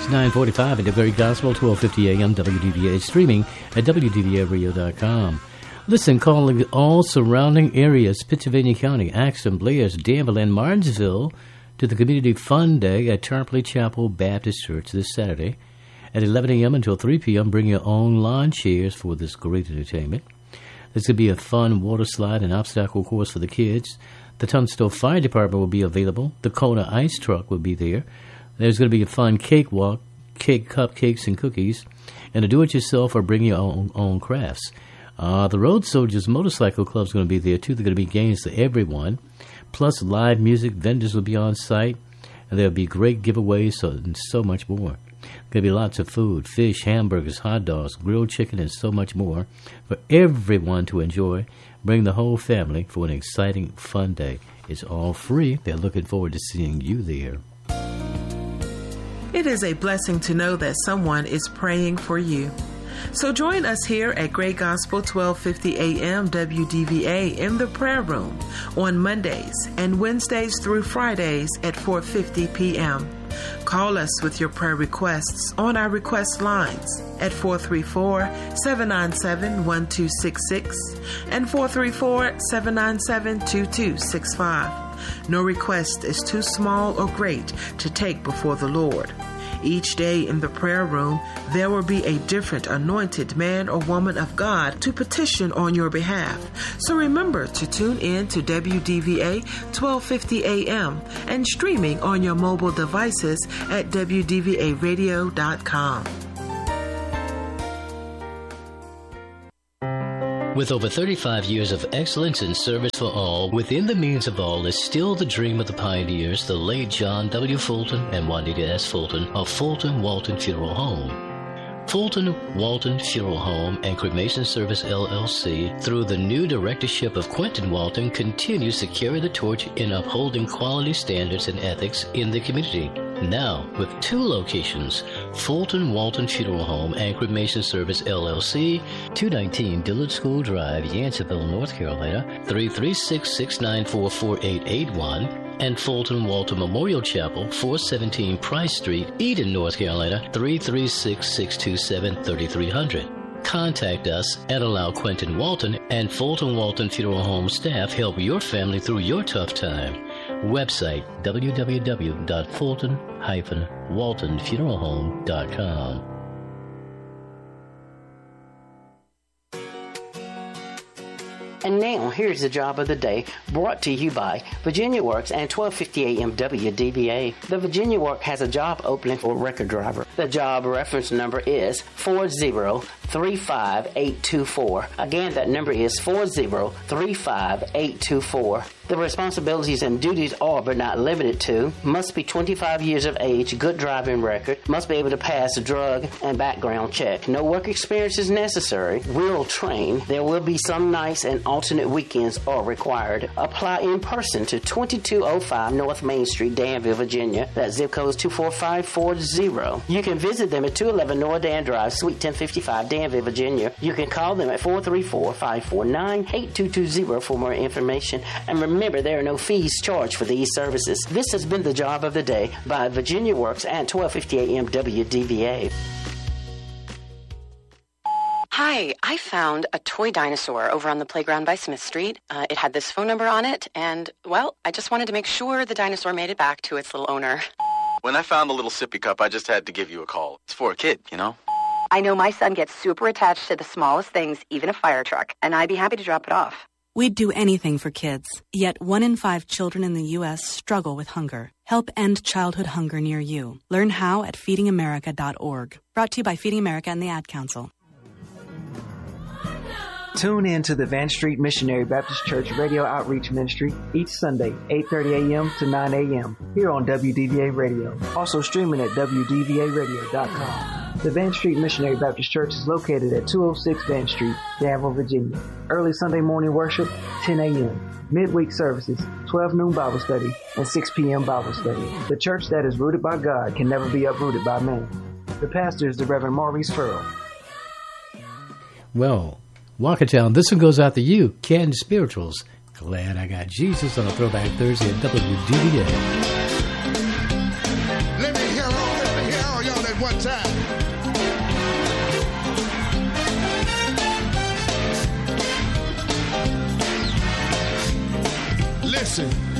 It's 9:45 at the Great Gospel, 12:50 a.m. WDVA, streaming at WDVAradio.com. Listen, calling all surrounding areas, Pittsylvania County, Axton, Blair's, Danville, and Martinsville, to the Community Fun Day at Tarpley Chapel Baptist Church this Saturday at 11 a.m. until 3 p.m. Bring your own lawn chairs for this great entertainment. There's going to be a fun water slide and obstacle course for the kids. The Tunstall Fire Department will be available. The Kona Ice Truck will be there. There's going to be a fun cake walk, cake, cupcakes, and cookies, and a do-it-yourself or bring your own crafts. The Road Soldiers Motorcycle Club is going to be there, too. They're going to be games to everyone. Plus, live music, vendors will be on site, and there'll be great giveaways and so much more. There'll be lots of food, fish, hamburgers, hot dogs, grilled chicken, and so much more for everyone to enjoy. Bring the whole family for an exciting, fun day. It's all free. They're looking forward to seeing you there. It is a blessing to know that someone is praying for you. So join us here at Great Gospel 1250 AM WDVA in the prayer room on Mondays and Wednesdays through Fridays at 4:50 p.m. Call us with your prayer requests on our request lines at 434-797-1266 and 434-797-2265. No request is too small or great to take before the Lord. Each day in the prayer room, there will be a different anointed man or woman of God to petition on your behalf. So remember to tune in to WDVA 1250 AM and streaming on your mobile devices at WDVAradio.com. With over 35 years of excellence in service for all, within the means of all is still the dream of the pioneers, the late John W. Fulton and Juanita S. Fulton of Fulton Walton Funeral Home. Fulton Walton Funeral Home and Cremation Service, LLC, through the new directorship of Quentin Walton, continues to carry the torch in upholding quality standards and ethics in the community. Now, with 2 locations, Fulton Walton Funeral Home and Cremation Service, LLC, 219 Dillard School Drive, Yanceyville, North Carolina, 336-694-4881, and Fulton Walton Memorial Chapel, 417 Price Street, Eden, North Carolina, 336-627-3300. Contact us and allow Quentin Walton and Fulton Walton Funeral Home staff help your family through your tough time. Website www.fulton-waltonfuneralhome.com. And now, here's the job of the day, brought to you by Virginia Works and 1250 AM WDVA. The Virginia Work has a job opening for a record driver. The job reference number is 4035824. Again, that number is 4035824. The responsibilities and duties are, but not limited to, must be 25 years of age, good driving record, must be able to pass a drug and background check. No work experience is necessary. Will train. There will be some nights and alternate weekends are required. Apply in person to 2205 North Main Street, Danville, Virginia. That zip code is 24540. You can visit them at 211 Nordan Drive, Suite 1055, Danville, Virginia. You can call them at 434-549-8220 for more information. And remember, there are no fees charged for these services. This has been the job of the day by Virginia Works and 1250 AM WDVA. Hi, I found a toy dinosaur over on the playground by Smith Street. It had this phone number on it, and, well, I just wanted to make sure the dinosaur made it back to its little owner. When I found the little sippy cup, I just had to give you a call. It's for a kid, you know? I know my son gets super attached to the smallest things, even a fire truck, and I'd be happy to drop it off. We'd do anything for kids, yet 1 in 5 children in the U.S. struggle with hunger. Help end childhood hunger near you. Learn how at feedingamerica.org. Brought to you by Feeding America and the Ad Council. Tune in to the Van Street Missionary Baptist Church Radio Outreach Ministry each Sunday, 8:30 a.m. to 9 a.m. here on WDVA Radio. Also streaming at WDVAradio.com. The Van Street Missionary Baptist Church is located at 206 Van Street, Danville, Virginia. Early Sunday morning worship, 10 a.m. Midweek services, 12 noon Bible study, and 6 p.m. Bible study. The church that is rooted by God can never be uprooted by man. The pastor is the Reverend Maurice Furrow. Well, Walkertown, this one goes out to you, Canton Spirituals. Glad I got Jesus on a Throwback Thursday at WDVA. Let me hear all y'all that one time. Listen.